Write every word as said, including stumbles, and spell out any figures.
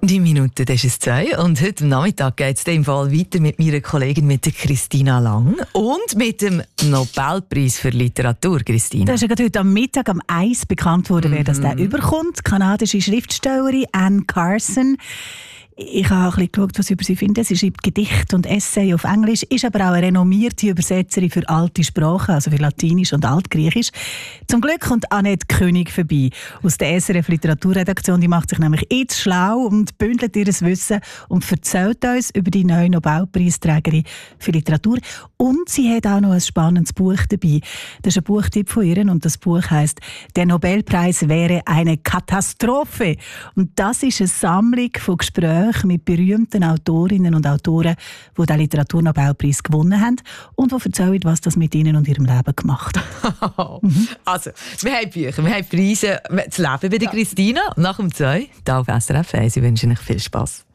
Die Minute, das ist zwei. Und heute Nachmittag geht es in dem Fall weiter mit meiner Kollegin, mit der Christina Lang. Und mit dem Nobelpreis für Literatur, Christina. Da ist ja gerade heute am Mittag am Eis bekannt worden, wer das da überkommt. Die kanadische Schriftstellerin Anne Carson. Ich habe ein bisschen geschaut, was über sie finde. Sie schreibt Gedichte und Essay auf Englisch, ist aber auch eine renommierte Übersetzerin für alte Sprachen, also für Latinisch und Altgriechisch. Zum Glück kommt Annette König vorbei aus der S R F Literaturredaktion. Die macht sich nämlich jetzt schlau und bündelt ihr Wissen und erzählt uns über die neue Nobelpreisträgerin für Literatur. Und sie hat auch noch ein spannendes Buch dabei. Das ist ein Buchtipp von ihr und das Buch heisst «Der Nobelpreis wäre eine Katastrophe». Und das ist eine Sammlung von Gesprächen mit berühmten Autorinnen und Autoren, die den Literaturnobelpreis gewonnen haben und die erzählen, was das mit ihnen und ihrem Leben gemacht hat. mhm. Also, wir haben Bücher, wir haben Preise. Das Leben bei der Christina nach dem zwei. Hier auf S R F eins. Ich wünsche euch viel Spass.